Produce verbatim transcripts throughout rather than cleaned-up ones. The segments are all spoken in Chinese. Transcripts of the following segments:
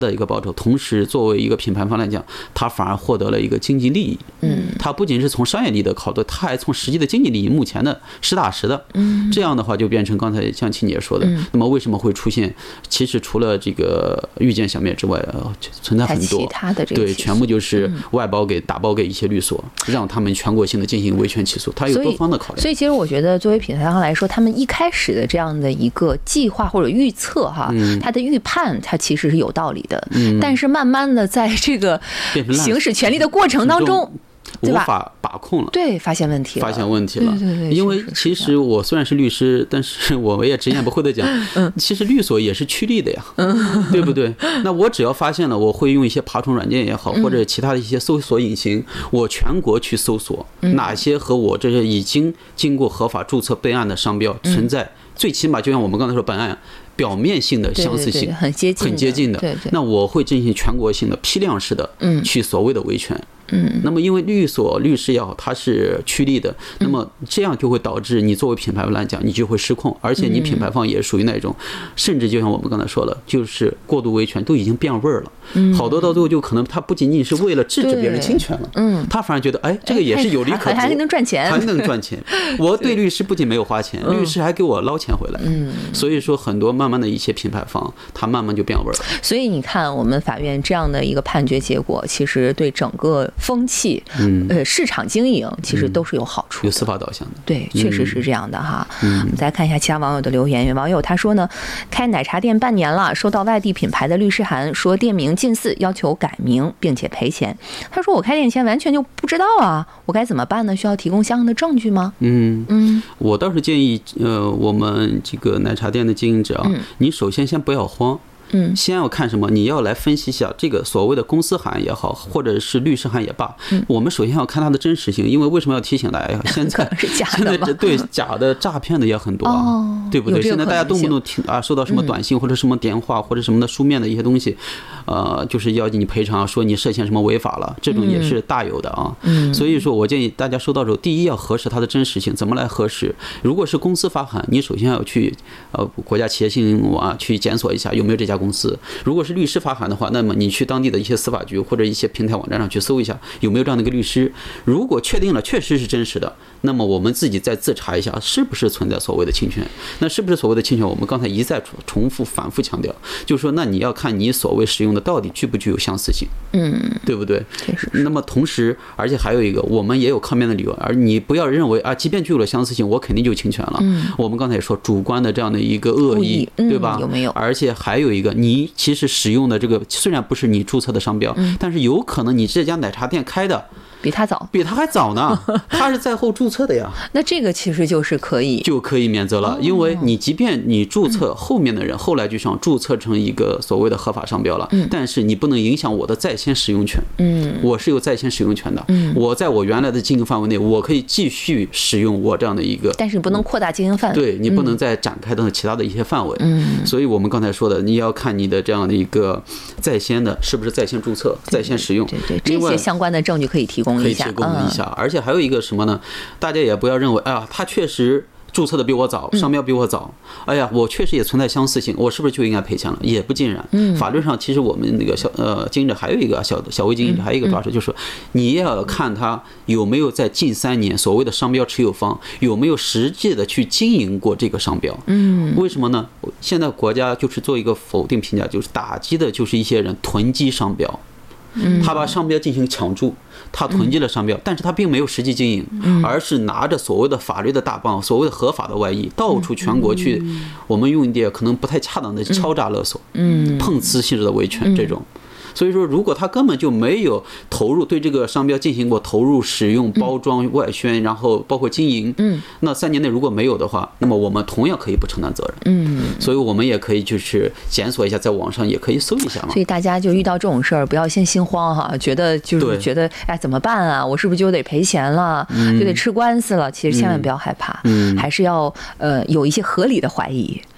的一个报酬，同时作为一个品牌方来讲，他反而获得了一个经济利益。嗯，他不仅是从商业利益的考虑，他还从实际的经济利益，目前的实打实的。嗯，这样的话就变成刚才像庆姐说的，那么为什么会出现？其实除了这个遇见小灭之外，存在很多其他的这个对，全部就是外包给打包给一些律所，让他们全国性的进行维权起诉，它有多方的考虑。 所以其实我觉得，作为品牌方来说，他们一开始的这样的一个计划或者预测哈，它的预判它其实是有道理的，但是慢慢的在这个行使权利的过程当中， 无法把控了， 对，发现问题了， 发现问题了。 对对对， 因为其实我虽然是律师，但是我也直言不讳的讲，嗯，其实律所也是趋利的呀，嗯，对不对？那我只要发现了，我会用一些爬虫软件也好，或者其他的一些搜索引擎，我全国去搜索哪些和我这些已经经过合法注册备案的商标存在，最起码就像我们刚才说本案。表面性的相似性， 对对对，很接近， 很接近的。 对对， 那我会进行全国性的批量式的，嗯，去所谓的维权。嗯，那么因为律所律师也好，它是趋利的，那么这样就会导致你作为品牌方来讲，你就会失控，而且你品牌方也属于那种，甚至就像我们刚才说了，就是过度维权都已经变味儿了。嗯，好多到最后就可能他不仅仅是为了制止别人侵权了，嗯，他反而觉得哎，这个也是有利可图， 还能赚钱， 还能赚钱。我对律师不仅没有花钱，律师还给我捞钱回来。嗯，所以说很多慢慢的一些品牌方，他慢慢就变味儿了。 所以你看，我们法院这样的一个判决结果，其实对整个风气，嗯，呃，市场经营其实都是有好处的， 有司法导向的。 对，确实是这样的哈。嗯，我们再看一下其他网友的留言。有网友他说呢，开奶茶店半年了，收到外地品牌的律师函，说店名近似，要求改名，并且赔钱。他说我开店前完全就不知道啊，我该怎么办呢？需要提供相应的证据吗？ 嗯嗯，我倒是建议，呃，我们这个奶茶店的经营者啊，你首先先不要慌。嗯，先要看什么？你要来分析一下这个所谓的公司函也好，或者是律师函也罢，嗯，我们首先要看它的真实性，因为为什么要提醒大家？现在现在对假的诈骗的也很多，哦，对不对？现在大家动不动听啊，收到什么短信或者什么电话或者什么的书面的一些东西，呃，就是要你赔偿，说你涉嫌什么违法了，这种也是大有的啊。嗯，所以说我建议大家收到之后，第一要核实它的真实性，怎么来核实？如果是公司发函，你首先要去呃国家企业信用网去检索一下有没有这家公司。如果是律师发函的话，那么你去当地的一些司法局或者一些平台网站上去搜一下有没有这样的一个律师。如果确定了确实是真实的，那么我们自己再自查一下是不是存在所谓的侵权。那是不是所谓的侵权，我们刚才一再重复反复强调，就是说那你要看你所谓使用的到底具不具有相似性，嗯，对不对？那么同时而且还有一个，我们也有抗辩的理由，而你不要认为啊，即便具有了相似性，我肯定就侵权了。嗯，我们刚才也说主观的这样的一个恶意，对吧？ 有没有？ 而且还有一个，你其实使用的这个虽然不是你注册的商标，但是有可能你这家奶茶店开的比他早， 比他还早呢，他是在后注册的呀。 那这个其实就是可以就可以免责了，因为你即便你注册后面的人后来就想注册成一个所谓的合法商标了，但是你不能影响我的在线使用权。嗯，我是有在线使用权的。嗯，我在我原来的经营范围内，我可以继续使用我这样的一个， 但是不能扩大经营范围。 对，你不能再展开的其他的一些范围。嗯，所以我们刚才说的，你要看你的这样的一个在线的是不是在线注册、在线使用。 对对，这些相关的证据可以提供一下。 可以提供一下，而且还有一个什么呢？大家也不要认为，哎呀，他确实注册的比我早，商标比我早，哎呀，我确实也存在相似性，我是不是就应该赔钱了？也不尽然。嗯，法律上其实我们那个小呃经营者还有一个小小微经营者还有一个抓手，就是说你要看他有没有在近三年所谓的商标持有方有没有实际的去经营过这个商标。嗯，为什么呢？现在国家就是做一个否定评价，就是打击的就是一些人囤积商标。他把商标进行抢注，他囤积了商标，但是他并没有实际经营，而是拿着所谓的法律的大棒，所谓的合法的外衣，到处全国去，我们用一点可能不太恰当的敲诈勒索，碰瓷性质的维权这种。所以说，如果他根本就没有投入对这个商标进行过投入、使用、包装、外宣，然后包括经营，嗯，那三年内如果没有的话，那么我们同样可以不承担责任，嗯，所以我们也可以就是检索一下，在网上也可以搜一下嘛。 所以大家就遇到这种事儿，不要先心慌哈，觉得就是觉得哎怎么办啊？我是不是就得赔钱了，就得吃官司了？其实千万不要害怕，嗯，还是要呃有一些合理的怀疑。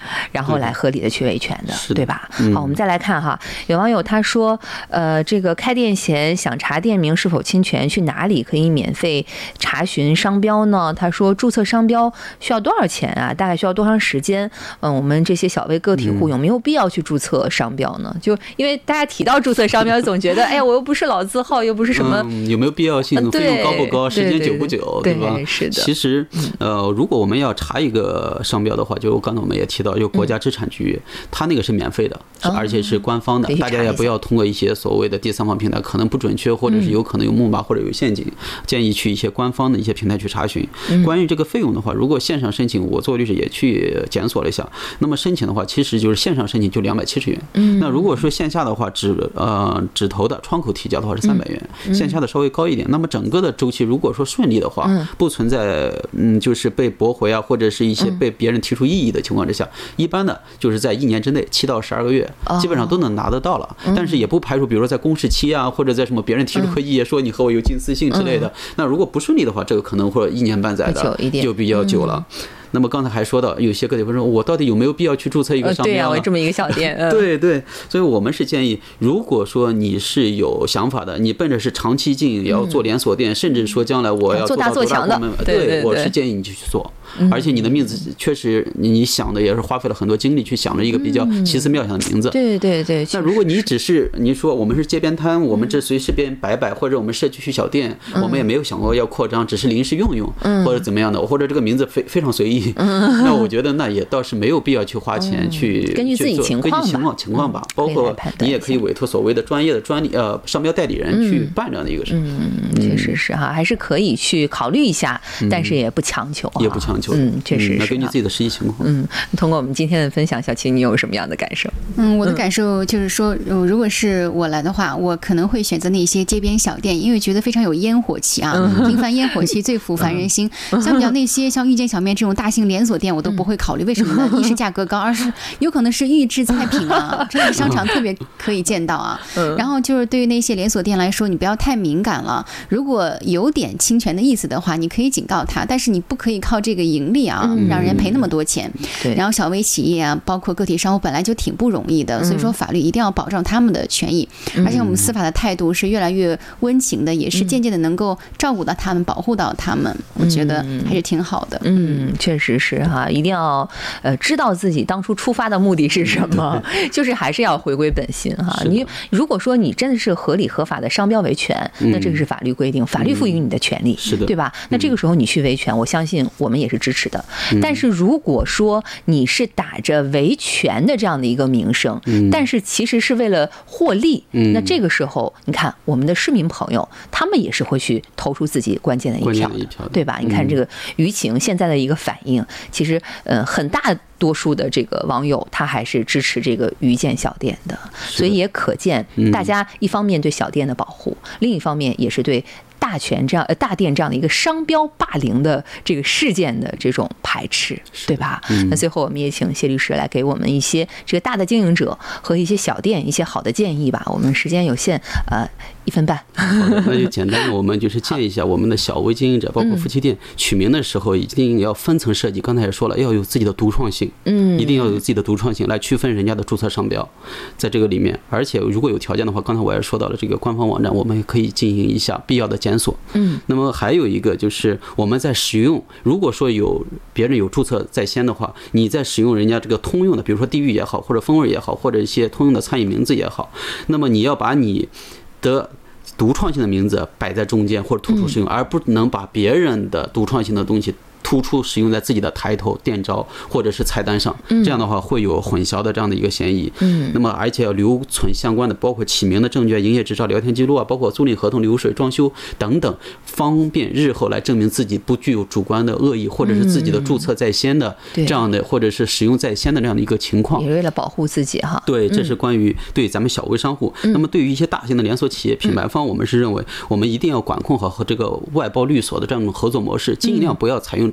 然后来合理的去维权的，对吧？ 嗯、 好，我们再来看哈，有网友他说，呃，这个开店前想查店名是否侵权，去哪里可以免费查询商标呢？他说注册商标需要多少钱啊？大概需要多长时间？嗯，我们这些小微个体户有没有必要去注册商标呢？就因为大家提到注册商标，总觉得哎呀，我又不是老字号，又不是什么， 嗯、有没有必要性？费用高不高？时间久不久？ 对吧？ 是的。 其实，呃，如果我们要查一个商标的话，就刚才我们也提到，就国家知产局，它那个是免费的，而且是官方的，大家也不要通过一些所谓的第三方平台，可能不准确，或者是有可能有木马或者有陷阱，建议去一些官方的一些平台去查询。关于这个费用的话，如果线上申请，我作为律师也去检索了一下，那么申请的话，其实就是线上申请就两百七十元。那如果说线下的话，只呃指头的窗口提交的话是三百元，线下的稍微高一点。那么整个的周期如果说顺利的话，不存在嗯就是被驳回啊，或者是一些被别人提出异议的情况之下，一般的就是在一年之内七到十二个月，基本上都能拿得到了。但是也不排除，比如说在公示期啊，或者在什么别人提出异议，说你和我有近似性之类的。那如果不顺利的话，这个可能或者一年半载的就比较久了。那么刚才还说到，有些个体户说，我到底有没有必要去注册一个商标？ 对呀，我这么一个小店。 对对，所以我们是建议，如果说你是有想法的，你奔着是长期经营，也要做连锁店，甚至说将来我要做大做强的， 对，我是建议你去做。而且你的名字确实，你想的也是花费了很多精力去想了一个比较奇思妙想的名字。 对对对。 那如果你只是你说我们是街边摊，我们这随随便摆摆，或者我们社区小店，我们也没有想过要扩张，只是临时用用，或者怎么样的，或者这个名字非非常随意。那我觉得那也倒是没有必要去花钱去根据自己情况根据情况情况吧，包括你也可以委托所谓的专业的专利呃商标代理人去办这样的一个事。 嗯，确实是哈，还是可以去考虑一下，但是也不强求， 也不强求。 嗯，确实是。 那根据自己的实际情况。 嗯，通过我们今天的分享，小七你有什么样的感受？ 嗯，我的感受就是说，如果是我来的话，我可能会选择那些街边小店，因为觉得非常有烟火气啊，平凡烟火气最抚凡人心。相比较那些像遇见小面这种大型连锁店，我都不会考虑。为什么呢？一是价格高，二是有可能是预制菜品啊，这个商场特别可以见到啊。然后就是对于那些连锁店来说，你不要太敏感了。如果有点侵权的意思的话，你可以警告他，但是你不可以靠这个盈利啊，让人赔那么多钱。然后小微企业啊，包括个体商户本来就挺不容易的，所以说法律一定要保障他们的权益。而且我们司法的态度是越来越温情的，也是渐渐的能够照顾到他们，保护到他们。我觉得还是挺好的。 嗯，确实是哈，一定要呃知道自己当初出发的目的是什么，就是还是要回归本心哈。你如果说你真的是合理合法的商标维权，那这个是法律规定，法律赋予你的权利， 是的， 对吧？那这个时候你去维权，我相信我们也是支持的。但是如果说你是打着维权的这样的一个名声，但是其实是为了获利，那这个时候你看我们的市民朋友，他们也是会去投出自己关键的一票的，对吧？你看这个舆情现在的一个反应，其实呃很大多数的这个网友他还是支持这个愚建小店的，所以也可见大家一方面对小店的保护，另一方面也是对大权这样呃大店这样的一个商标霸凌的这个事件的这种排斥，对吧？那最后我们也请谢律师来给我们一些这个大的经营者和一些小店一些好的建议吧。我们时间有限，呃，一分半。 好的，那就简单的我们就是建议一下我们的小微经营者，包括夫妻店取名的时候一定要分层设计。刚才也说了，要有自己的独创性，嗯，一定要有自己的独创性来区分人家的注册商标，在这个里面。而且如果有条件的话，刚才我也说到了这个官方网站，我们也可以进行一下必要的检索。嗯，那么还有一个就是我们在使用，如果说有别人有注册在先的话，你在使用人家这个通用的，比如说地域也好，或者风味也好，或者一些通用的餐饮名字也好，那么你要把你的独创性的名字摆在中间或者突出使用，而不能把别人的独创性的东西突出使用在自己的抬头、店招或者是菜单上，这样的话会有混淆的这样的一个嫌疑。嗯，那么而且要留存相关的，包括起名的证据、营业执照、聊天记录啊，包括租赁合同、流水、装修等等，方便日后来证明自己不具有主观的恶意，或者是自己的注册在先的这样的，或者是使用在先的这样的一个情况。 也为了保护自己哈。 对，这是关于对咱们小微商户。那么对于一些大型的连锁企业、品牌方，我们是认为我们一定要管控好和这个外包律所的这样一种合作模式，尽量不要采用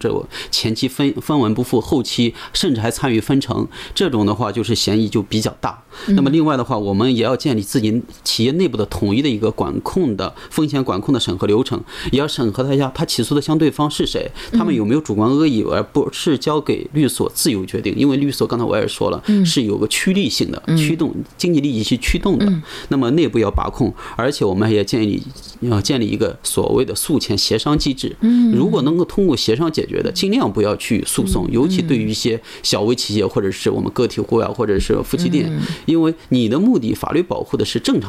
者前期分分文不付，后期甚至还参与分成，这种的话就是嫌疑就比较大。那么另外的话，我们也要建立自己企业内部的统一的一个管控的风险管控的审核流程，也要审核他一下他起诉的相对方是谁，他们有没有主观恶意，而不是交给律所自由决定。因为律所刚才我也说了，是有个趋利性的驱动经济利益去驱动的，那么内部要把控，而且我们也建立要建立一个所谓的诉前协商机制。如果能够通过协商解决的，尽量不要去诉讼，尤其对于一些小微企业或者是我们个体户啊，或者是夫妻店，因为你的目的法律保护的是正常